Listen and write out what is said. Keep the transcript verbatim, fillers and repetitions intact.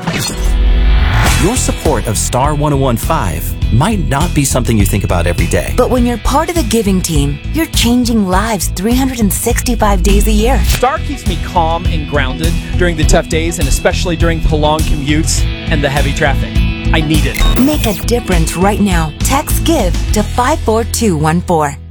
Your support of Star one oh one point five might not be something you think about every day. But when you're part of the giving team, you're changing lives three hundred sixty-five days a year. Star keeps me calm and grounded during the tough days, and especially during the long commutes and the heavy traffic. I need it. Make a difference right now. Text GIVE to five four two one four.